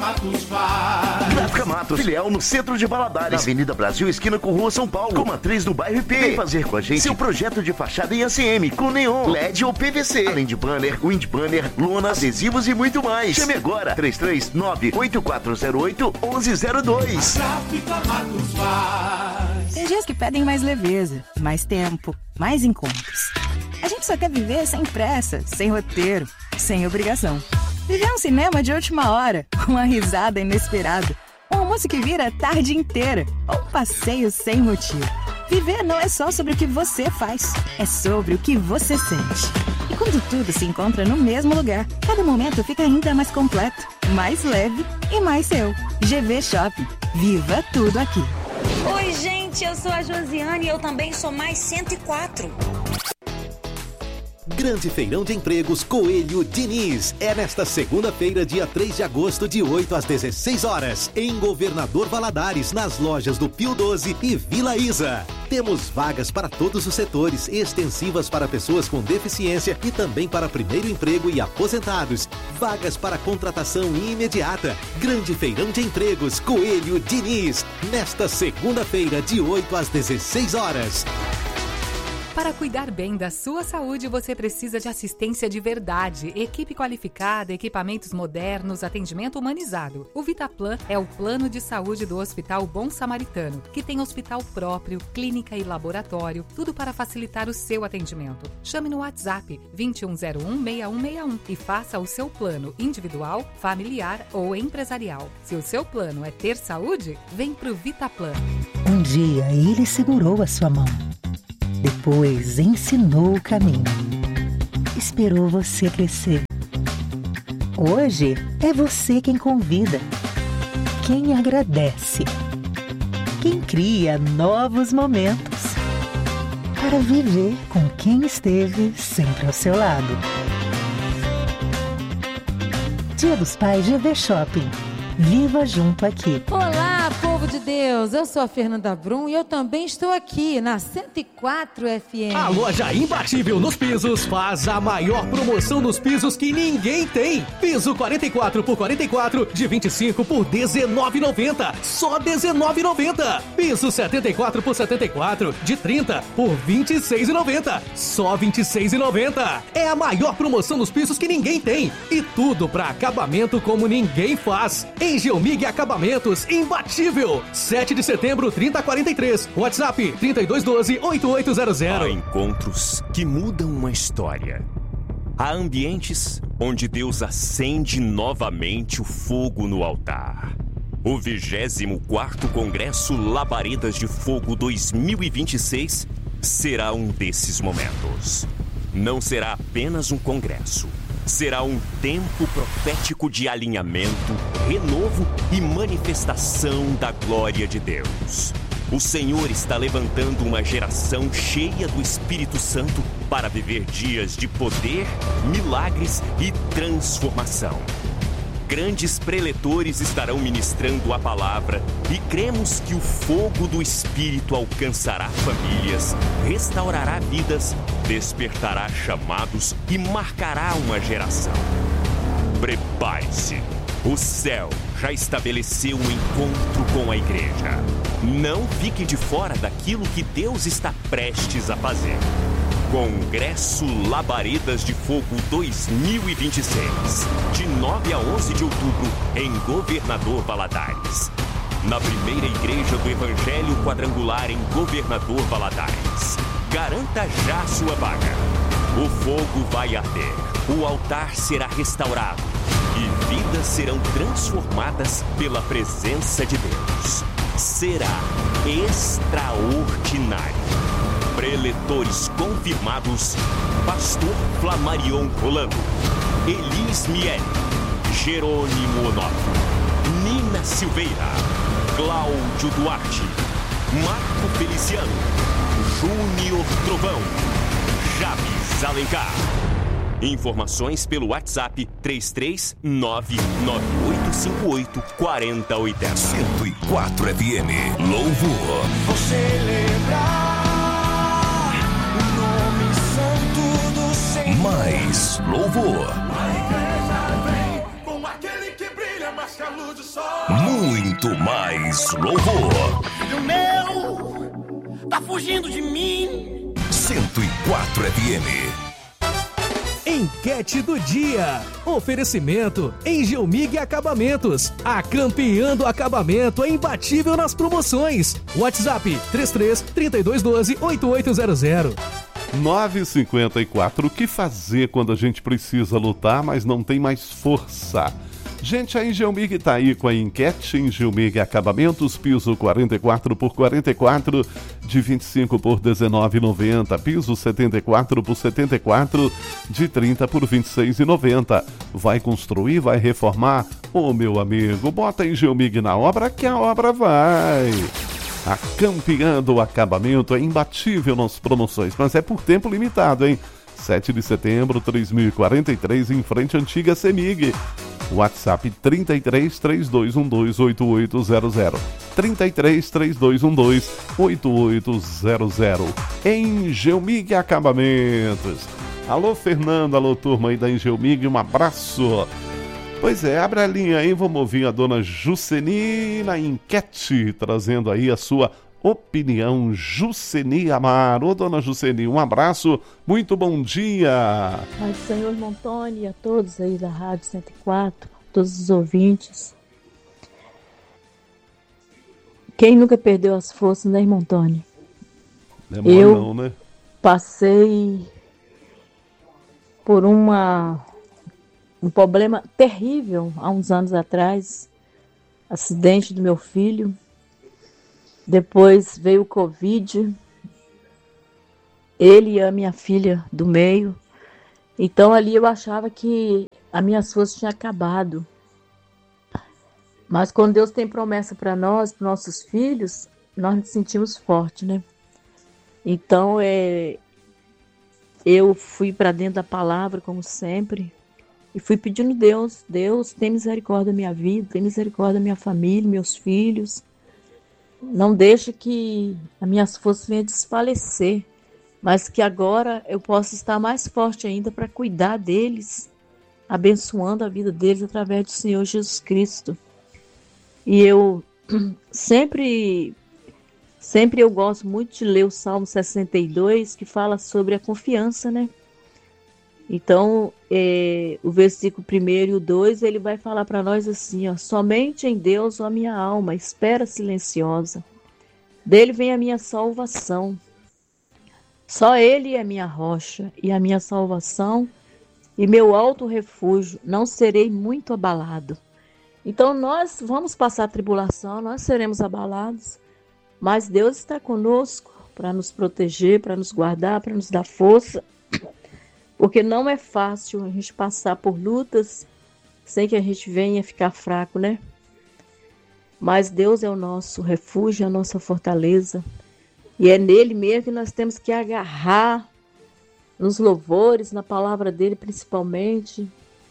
Matos faz. Gráfica Matos, filial no centro de Valadares, na Avenida Brasil, esquina com Rua São Paulo, com matriz no bairro IP. Vem fazer com a gente seu projeto de fachada em ACM, com neon, LED ou PVC, além de banner, wind banner, lonas, adesivos e muito mais. Chame agora, 339-8408-1102. Gráfica Matos faz. Tem dias que pedem mais leveza, mais tempo, mais encontros. A gente só quer viver sem pressa, sem roteiro, sem obrigação. Viver um cinema de última hora, uma risada inesperada, um almoço que vira a tarde inteira, ou um passeio sem motivo. Viver não é só sobre o que você faz, é sobre o que você sente. E quando tudo se encontra no mesmo lugar, cada momento fica ainda mais completo, mais leve e mais seu. GV Shopping. Viva tudo aqui. Oi, gente, eu sou a Josiane e eu também sou mais 104. Grande Feirão de Empregos Coelho Diniz. É nesta segunda-feira, dia 3 de agosto, de 8 às 16 horas, em Governador Valadares, nas lojas do Pio 12 e Vila Isa. Temos vagas para todos os setores, extensivas para pessoas com deficiência e também para primeiro emprego e aposentados. Vagas para contratação imediata. Grande Feirão de Empregos Coelho Diniz. Nesta segunda-feira, de 8 às 16 horas. Para cuidar bem da sua saúde, você precisa de assistência de verdade, equipe qualificada, equipamentos modernos, atendimento humanizado. O Vitaplan é o plano de saúde do Hospital Bom Samaritano, que tem hospital próprio, clínica e laboratório, tudo para facilitar o seu atendimento. Chame no WhatsApp 2101-6161 e faça o seu plano individual, familiar ou empresarial. Se o seu plano é ter saúde, vem pro Vitaplan. Um dia ele segurou a sua mão. Depois ensinou o caminho. Esperou você crescer. Hoje é você quem convida, quem agradece, quem cria novos momentos para viver com quem esteve sempre ao seu lado. Dia dos Pais GV Shopping. Viva junto aqui. Olá, povo de Deus. Eu sou a Fernanda Brum e eu também estou aqui na 104 FM. A loja imbatível nos pisos faz a maior promoção nos pisos que ninguém tem. Piso 44 por 44 de 25 por R$19,90. Só R$19,90. Piso 74 por 74 de 30 por R$26,90. Só R$26,90. É a maior promoção nos pisos que ninguém tem. E tudo para acabamento como ninguém faz. Em Geomig Acabamentos, imbatível. 7 de setembro, 3043. WhatsApp 3212-8800. Há encontros que mudam uma história. Há ambientes onde Deus acende novamente o fogo no altar. O 24º Congresso Labaredas de Fogo 2026 será um desses momentos. Não será apenas um congresso. Será um tempo profético de alinhamento, renovo e manifestação da glória de Deus. O Senhor está levantando uma geração cheia do Espírito Santo para viver dias de poder, milagres e transformação. Grandes preletores estarão ministrando a palavra e cremos que o fogo do Espírito alcançará famílias, restaurará vidas, despertará chamados e marcará uma geração. Prepare-se. O céu já estabeleceu um encontro com a igreja. Não fique de fora daquilo que Deus está prestes a fazer. Congresso Labaredas de Fogo 2026, de 9 a 11 de outubro, em Governador Valadares. Na primeira igreja do Evangelho Quadrangular em Governador Valadares. Garanta já sua vaga. O fogo vai arder, o altar será restaurado e vidas serão transformadas pela presença de Deus. Será extraordinário. Preletores confirmados: Pastor Flamarion Rolando, Elis Miele, Jerônimo Onofre, Nina Silveira, Cláudio Duarte, Marco Feliciano, Júnior Trovão, Javes Alencar. Informações pelo WhatsApp 33998584080. 104 FM. Louvor. Vou celebrar o nome santo do Senhor. Mais louvor. A igreja vem com aquele que brilha mais que a luz Muito mais louvor. Filho meu, tá fugindo de mim. 104 FM. Enquete do dia. Oferecimento Engelmig Acabamentos. A campeã do acabamento é imbatível nas promoções. WhatsApp 33 3212 8800. 9h54. O que fazer quando a gente precisa lutar, mas não tem mais força? Gente, a Engelmig tá aí com a enquete. Engelmig Acabamentos, piso 44 por 44, de 25 por 19,90. Piso 74 por 74, de 30 por 26,90. Vai construir, vai reformar? Ô, meu amigo, bota a Engelmig na obra que a obra vai. A campeã do acabamento é imbatível nas promoções, mas é por tempo limitado, hein? 7 de setembro, 3043, em frente à antiga CEMIG. WhatsApp 33 3212 8800. 33 3212 8800. Engelmig Acabamentos. Alô, Fernando, alô, turma aí da Engelmig, um abraço. Pois é, abre a linha aí, vamos ouvir a dona Juceni na enquete, trazendo aí a sua opinião. Juceni Amaro. Ô, dona Juceni, um abraço, muito bom dia. Pai do Senhor, irmão Tony, e a todos aí da Rádio 104, todos os ouvintes. Quem nunca perdeu as forças, né, irmão Tony? Eu não, né? Passei por um problema terrível há uns anos atrás, acidente do meu filho. Depois veio o Covid, ele e a minha filha do meio. Então ali eu achava que as minhas forças tinham acabado. Mas quando Deus tem promessa para nós, para nossos filhos, nós nos sentimos fortes, né? Então eu fui para dentro da palavra, como sempre, e fui pedindo Deus, tem misericórdia da minha vida, tem misericórdia da minha família, meus filhos. Não deixe que as minhas forças venham desfalecer, mas que agora eu possa estar mais forte ainda para cuidar deles, abençoando a vida deles através do Senhor Jesus Cristo. E eu sempre eu gosto muito de ler o Salmo 62, que fala sobre a confiança, né? Então, o versículo 1 e o 2, ele vai falar para nós assim, ó: somente em Deus, ó minha alma, espera silenciosa. Dele vem a minha salvação. Só Ele é minha rocha e a minha salvação e meu alto refúgio. Não serei muito abalado. Então, nós vamos passar tribulação, nós seremos abalados, mas Deus está conosco para nos proteger, para nos guardar, para nos dar força. Porque não é fácil a gente passar por lutas sem que a gente venha ficar fraco, né? Mas Deus é o nosso refúgio, a nossa fortaleza. E é nele mesmo que nós temos que agarrar nos louvores, na palavra dele principalmente.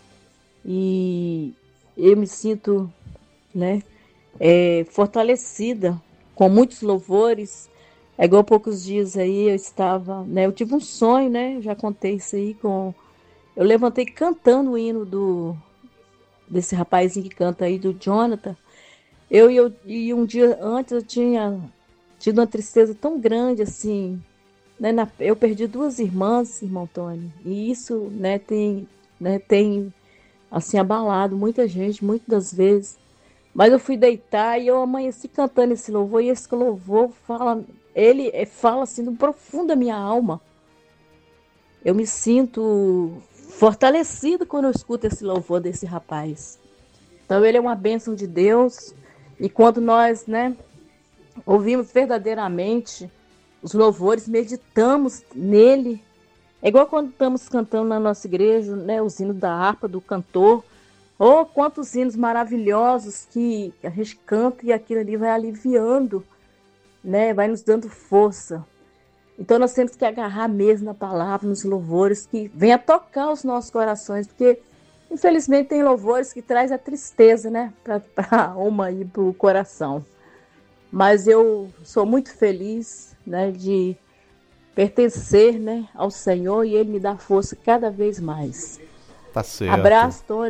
E eu me sinto, né, fortalecida com muitos louvores. É igual poucos dias aí eu estava, né? Eu tive um sonho, né? Eu já contei isso aí eu levantei cantando o hino desse rapazinho que canta aí, do Jonathan. E um dia antes eu tinha tido uma tristeza tão grande assim, né? Eu perdi 2 irmãs, irmão Tony. E isso, né, tem assim abalado muita gente, muitas das vezes. Mas eu fui deitar e eu amanheci cantando esse louvor, e esse louvor fala assim no profundo da minha alma. Eu me sinto fortalecida quando eu escuto esse louvor desse rapaz. Então ele é uma bênção de Deus, e quando nós, né, ouvimos verdadeiramente os louvores, meditamos nele, é igual quando estamos cantando na nossa igreja, né, os hinos da harpa, do cantor. Oh, quantos hinos maravilhosos que a gente canta e aquilo ali vai aliviando, né? Vai nos dando força. Então nós temos que agarrar mesmo na palavra, nos louvores, que venha tocar os nossos corações, porque infelizmente tem louvores que traz a tristeza, né? Para a alma e para o coração. Mas eu sou muito feliz, né, de pertencer, né, ao Senhor, e Ele me dá força cada vez mais. Tá certo. Abraço, Tony.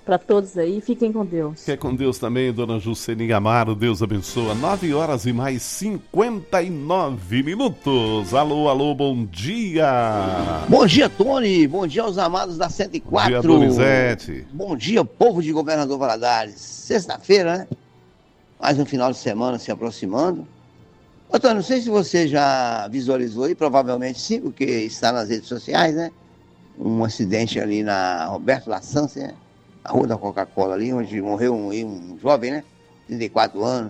para todos aí. Fiquem com Deus. Fique com Deus também, dona Juscelina Amaro. Deus abençoa. 9 horas e mais 59 minutos. Alô, alô, bom dia. Bom dia, Tony. Bom dia aos amados da 104. Bom dia, Donizete. Bom dia, povo de Governador Valadares. Sexta-feira, né? Mais um final de semana se aproximando. Ô, Tony, não sei se você já visualizou aí, provavelmente sim, porque está nas redes sociais, né? Um acidente ali na Roberto Lassance, né? A rua da Coca-Cola ali, onde morreu um jovem, né? 34 anos.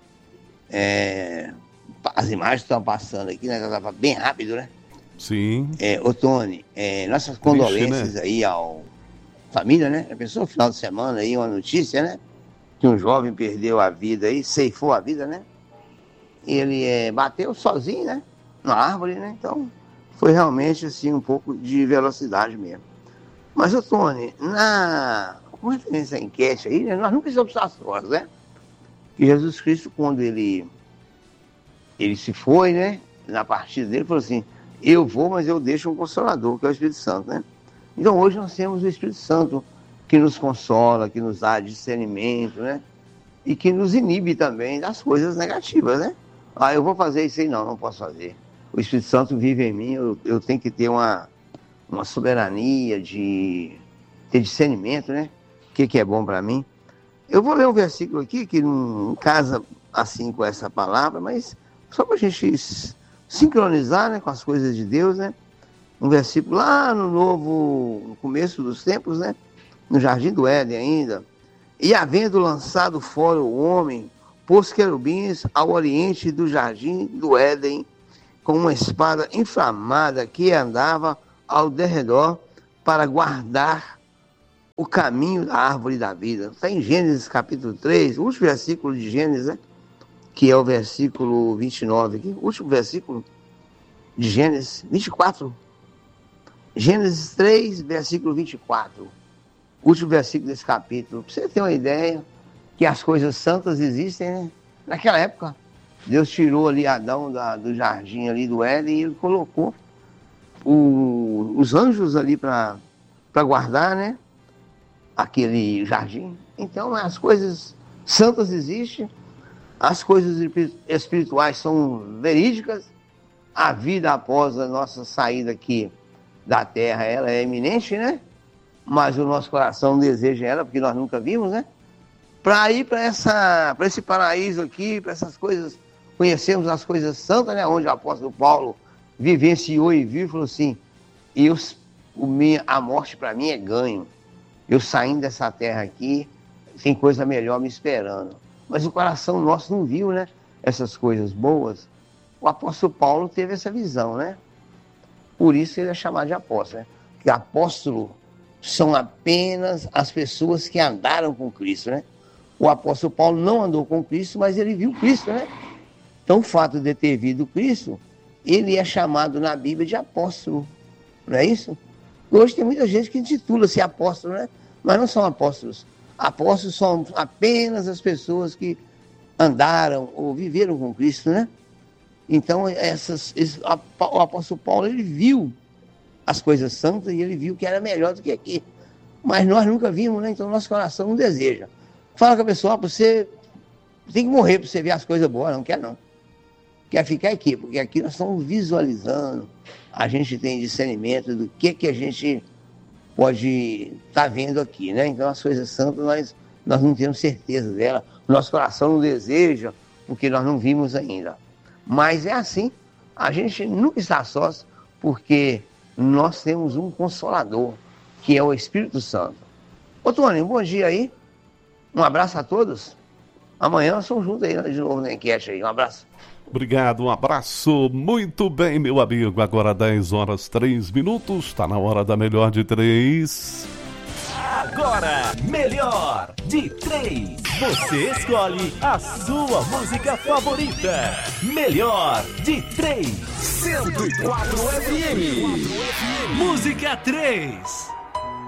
As imagens estão passando aqui, né? Estava bem rápido, né? Sim. Ô, Tony, nossas condolências, né? Aí ao família, né? A pessoa, final de semana aí, uma notícia, né? Que um jovem perdeu a vida aí, ceifou a vida, né? Ele bateu sozinho, né? Na árvore, né? Então, foi realmente, assim, um pouco de velocidade mesmo. Mas, ô, Tony, com referência à enquete aí, né, nós nunca estamos sorte, né? Que Jesus Cristo, quando ele se foi, né? Na partida dele, falou assim, eu vou, mas eu deixo um Consolador, que é o Espírito Santo, né? Então, hoje nós temos o Espírito Santo que nos consola, que nos dá discernimento, né? E que nos inibe também das coisas negativas, né? Eu vou fazer isso aí, não posso fazer. O Espírito Santo vive em mim, eu tenho que ter uma soberania de ter discernimento, né? O que é bom para mim. Eu vou ler um versículo aqui que não casa assim com essa palavra, mas só para a gente sincronizar, né, com as coisas de Deus, né? Um versículo lá no começo dos tempos, né? No Jardim do Éden ainda. E havendo lançado fora o homem, pôs querubins ao oriente do Jardim do Éden, com uma espada inflamada que andava ao derredor para guardar o caminho da árvore da vida. Está em Gênesis capítulo 3, o último versículo de Gênesis, né? Que é o versículo 29 aqui, o último versículo de Gênesis 24. Gênesis 3, versículo 24. Último versículo desse capítulo. Para você ter uma ideia que as coisas santas existem, né? Naquela época, Deus tirou ali Adão do jardim ali do Éden e ele colocou os anjos ali para guardar, né? Aquele jardim. Então, as coisas santas existem, as coisas espirituais são verídicas, a vida após a nossa saída aqui da terra, ela é iminente, né? Mas o nosso coração deseja ela, porque nós nunca vimos, né? Para ir para esse paraíso aqui, para essas coisas, conhecermos as coisas santas, né? Onde o apóstolo Paulo vivenciou e viu e falou assim, a morte para mim é ganho. Eu saindo dessa terra aqui, tem coisa melhor me esperando. Mas o coração nosso não viu, né? Essas coisas boas. O apóstolo Paulo teve essa visão, né? Por isso ele é chamado de apóstolo, né? Porque apóstolo são apenas as pessoas que andaram com Cristo, né? O apóstolo Paulo não andou com Cristo, mas ele viu Cristo, né? Então o fato de ter visto Cristo, ele é chamado na Bíblia de apóstolo, não é isso? Hoje tem muita gente que intitula-se apóstolo, né? Mas não são apóstolos. Apóstolos são apenas as pessoas que andaram ou viveram com Cristo, né? Então o apóstolo Paulo, ele viu as coisas santas e ele viu que era melhor do que aqui. Mas nós nunca vimos, né? Então nosso coração não deseja. Fala com a pessoa, você tem que morrer para você ver as coisas boas. Não quer não. Quer ficar aqui, porque aqui nós estamos visualizando, a gente tem discernimento do que a gente pode estar vendo aqui, né? Então as coisas santas nós não temos certeza dela, o nosso coração não deseja, porque nós não vimos ainda. Mas é assim, a gente nunca está sós, porque nós temos um Consolador, que é o Espírito Santo. Ô Tony, bom dia aí, um abraço a todos, amanhã nós estamos juntos aí de novo na enquete aí, um abraço. Obrigado, um abraço, muito bem, meu amigo. Agora 10 horas 3 minutos, está na hora da melhor de 3. Agora, melhor de 3. Você escolhe a sua música favorita. Melhor de 3. 104 FM. Música 3.